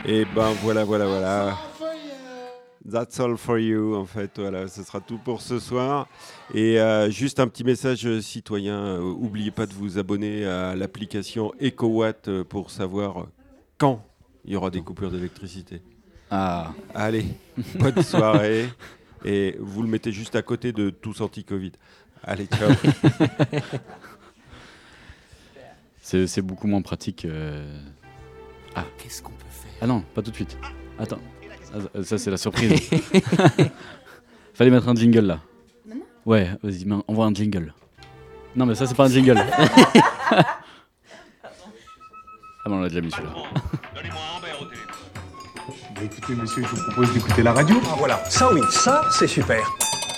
Et ben voilà. That's all for you, en fait. Voilà, ce sera tout pour ce soir. Et juste un petit message citoyen. Oubliez pas de vous abonner à l'application EcoWatt pour savoir quand il y aura des coupures d'électricité. Ah. Allez, bonne soirée. Et vous le mettez juste à côté de tous anti-Covid. Allez, ciao. C'est beaucoup moins pratique. Ah. Qu'est-ce qu'on peut faire? Ah non, pas tout de suite. Attends. Ah, ça, c'est la surprise. Fallait mettre un jingle là. Maintenant ? Ouais, vas-y, envoie un jingle. Non, mais ça, c'est pas un jingle. Ah, bon, on l'a déjà mis celui-là. Donnez-moi un verre au téléphone. Bah, écoutez, monsieur, je vous propose d'écouter la radio. Ah voilà, ça oui, ça c'est super.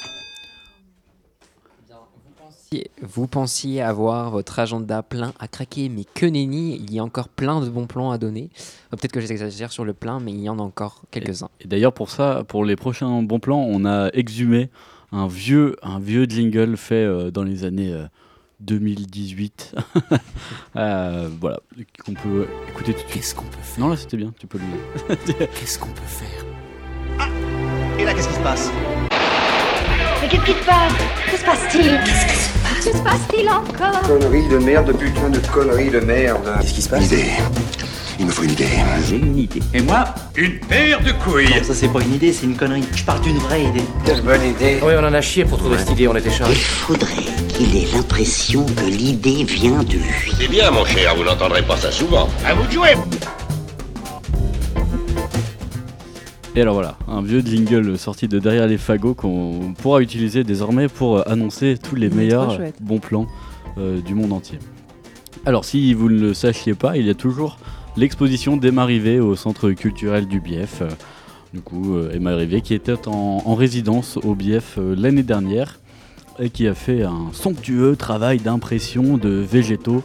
Vous pensiez avoir votre agenda plein à craquer, mais que nenni, il y a encore plein de bons plans à donner. Peut-être que j'exagère sur le plein, mais il y en a encore quelques-uns. Et d'ailleurs, pour ça, pour les prochains bons plans, on a exhumé un vieux jingle fait dans les années 2018. Voilà, qu'on peut écouter tout de suite. Qu'est-ce qu'on peut faire? Non, là, c'était bien, tu peux le... Qu'est-ce qu'on peut faire? Et là, qu'est-ce qui se passe? Mais qu'est-ce qui se passe? Que se passe-t-il? Que se passe-t-il encore? Conneries de merde, putain de conneries de merde. Qu'est-ce qui se passe? Idée. Il me faut une idée. J'ai une idée. Et moi, une paire de couilles. Non, ça c'est pas une idée, c'est une connerie. Je parle d'une vraie idée. Quelle bonne idée. Oui, on en a chié pour trouver cette idée, on était Il chargés. faudrait qu'il ait l'impression que l'idée vient de lui. C'est bien, mon cher, vous n'entendrez pas ça souvent. À vous de jouer. Et alors voilà, un vieux jingle sorti de derrière les fagots qu'on pourra utiliser désormais pour annoncer tous les meilleurs bons plans du monde entier. Alors si vous ne le sachiez pas, il y a toujours l'exposition d'Emma Rivet au centre culturel du Bief. Emma Rivet qui était en résidence au Bief l'année dernière et qui a fait un somptueux travail d'impression de végétaux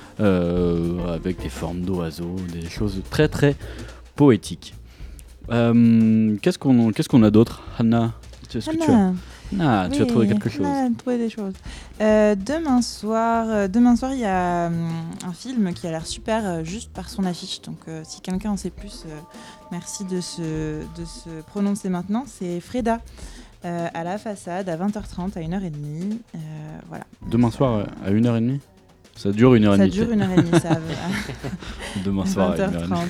avec des formes d'oiseaux, des choses très très poétiques. Qu'est-ce qu'on a d'autre, Hannah? Tu as trouvé quelque chose? Anna a trouvé des choses. Demain soir, il y a un film qui a l'air super juste par son affiche. Donc, si quelqu'un en sait plus, merci de se prononcer maintenant. C'est Freda à la façade à 20h30 à 1h30. Voilà. Demain soir à 1h30? Ça dure 1h30. Ça dure 1h30, ça. Demain soir à 20h30.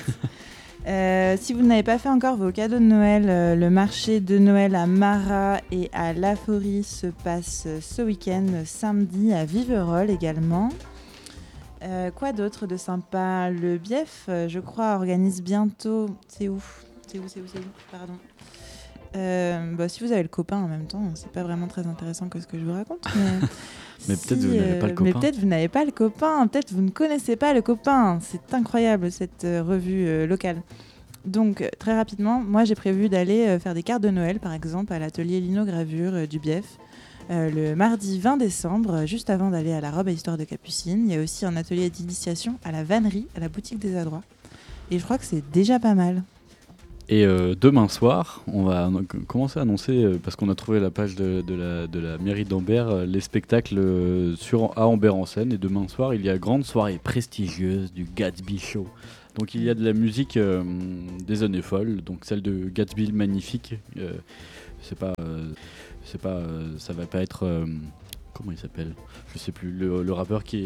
Si vous n'avez pas fait encore vos cadeaux de Noël, le marché de Noël à Marat et à Laforie se passe ce week-end, samedi à Viverolles également. Quoi d'autre de sympa? Le Bief, je crois, organise bientôt... C'est où? Pardon. Si vous avez le copain en même temps, c'est pas vraiment très intéressant que ce que je vous raconte. Mais peut-être vous n'avez pas le copain. Mais peut-être vous n'avez pas le copain, peut-être vous ne connaissez pas le copain. C'est incroyable cette revue locale. Donc très rapidement, moi j'ai prévu d'aller faire des cartes de Noël par exemple à l'atelier linogravure du Bief le mardi 20 décembre, juste avant d'aller à la robe à histoire de Capucine. Il y a aussi un atelier d'initiation à la vannerie, à la boutique des Adroits. Et je crois que c'est déjà pas mal. Et demain soir, on va commencer à annoncer, parce qu'on a trouvé la page de la mairie d'Ambert, les spectacles à Ambert en Seine. Et demain soir, il y a grande soirée prestigieuse du Gatsby Show. Donc il y a de la musique des années folles, donc celle de Gatsby le Magnifique. Ça va pas être... comment il s'appelle? Je sais plus, le rappeur qui